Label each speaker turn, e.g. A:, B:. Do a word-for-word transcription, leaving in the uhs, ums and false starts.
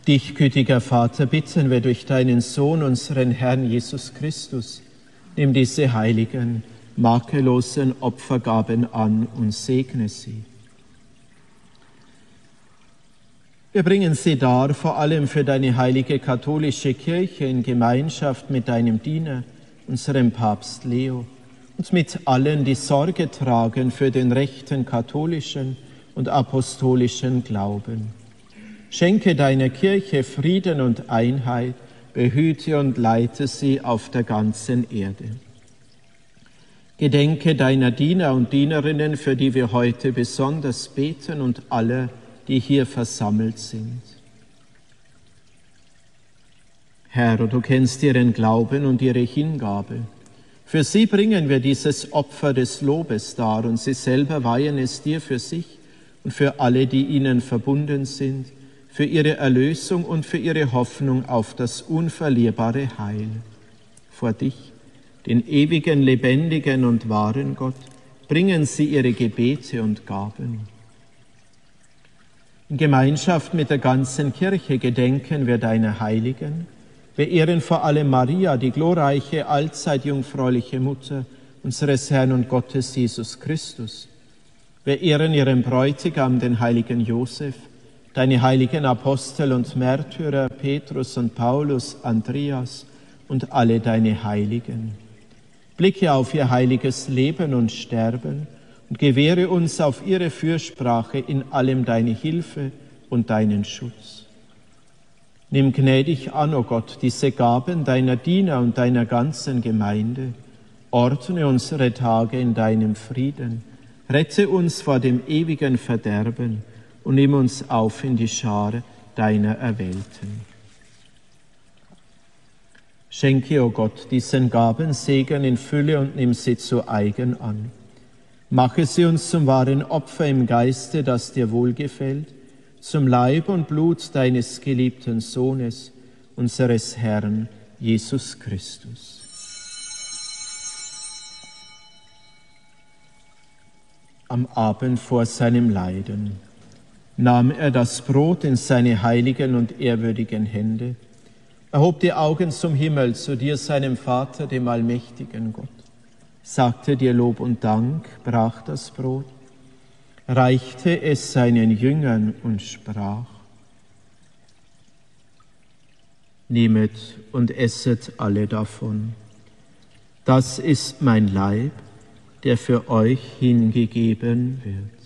A: Dich, gütiger Vater, bitten wir durch deinen Sohn, unseren Herrn Jesus Christus, nimm diese heiligen, makellosen Opfergaben an und segne sie. Wir bringen sie dar, vor allem für deine heilige katholische Kirche in Gemeinschaft mit deinem Diener, unserem Papst Leo, und mit allen, die Sorge tragen für den rechten katholischen und apostolischen Glauben. Schenke deiner Kirche Frieden und Einheit, behüte und leite sie auf der ganzen Erde. Gedenke deiner Diener und Dienerinnen, für die wir heute besonders beten, und aller, die hier versammelt sind. Herr, du kennst ihren Glauben und ihre Hingabe. Für sie bringen wir dieses Opfer des Lobes dar, und sie selber weihen es dir für sich und für alle, die ihnen verbunden sind, für ihre Erlösung und für ihre Hoffnung auf das unverlierbare Heil. Vor dich, den ewigen, lebendigen und wahren Gott, bringen sie ihre Gebete und Gaben. In Gemeinschaft mit der ganzen Kirche gedenken wir deiner Heiligen. Wir ehren vor allem Maria, die glorreiche, allzeit jungfräuliche Mutter unseres Herrn und Gottes Jesus Christus. Wir ehren ihren Bräutigam, den heiligen Josef, deine heiligen Apostel und Märtyrer Petrus und Paulus, Andreas und alle deine Heiligen. Blicke auf ihr heiliges Leben und Sterben und gewähre uns auf ihre Fürsprache in allem deine Hilfe und deinen Schutz. Nimm gnädig an, o Gott, diese Gaben deiner Diener und deiner ganzen Gemeinde. Ordne unsere Tage in deinem Frieden. Rette uns vor dem ewigen Verderben und nimm uns auf in die Schar deiner Erwählten. Schenke, o Gott, diesen Gabensegen in Fülle und nimm sie zu eigen an. Mache sie uns zum wahren Opfer im Geiste, das dir wohlgefällt, zum Leib und Blut deines geliebten Sohnes, unseres Herrn Jesus Christus. Am Abend vor seinem Leiden nahm er das Brot in seine heiligen und ehrwürdigen Hände, erhob die Augen zum Himmel, zu dir, seinem Vater, dem allmächtigen Gott, sagte dir Lob und Dank, brach das Brot, reichte es seinen Jüngern und sprach: Nehmet und esset alle davon. Das ist mein Leib, der für euch hingegeben wird.